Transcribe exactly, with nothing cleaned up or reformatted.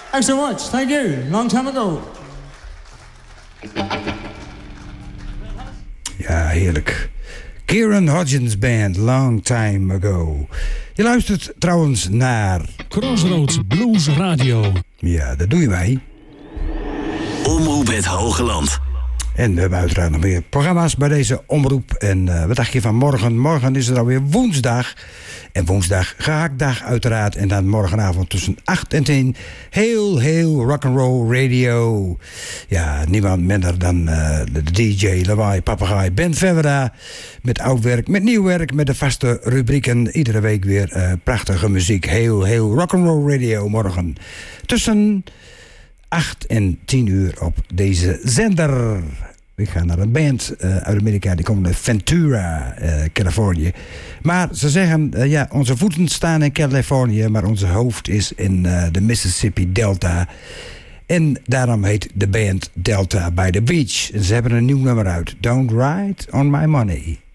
Thanks so much. Thank you. Long time ago. Ja, heerlijk. Kieran Hodgins Band, Long Time Ago. Je luistert trouwens naar... Crossroads Blues Radio. Ja, dat doe je mij. Omroep het Hogeland. En we hebben uiteraard nog meer programma's bij deze omroep. En uh, wat dacht je van morgen? Morgen is het alweer woensdag. En woensdag gehaktdag uiteraard. En dan morgenavond tussen acht en tien. Heel, heel rock'n'roll radio. Ja, niemand minder dan uh, de D J, Lawaai, Papagaai, Ben Verwera. Met oud werk, met nieuw werk, met de vaste rubrieken. Iedere week weer uh, prachtige muziek. Heel, heel rock'n'roll radio morgen. Tussen acht en tien uur op deze zender. We gaan naar een band uh, uit Amerika, die komt uit Ventura, uh, Californië. Maar ze zeggen, uh, ja, onze voeten staan in Californië, maar onze hoofd is in uh, de Mississippi Delta. En daarom heet de band Delta by the Beach. En ze hebben een nieuw nummer uit, Don't Ride on My Money.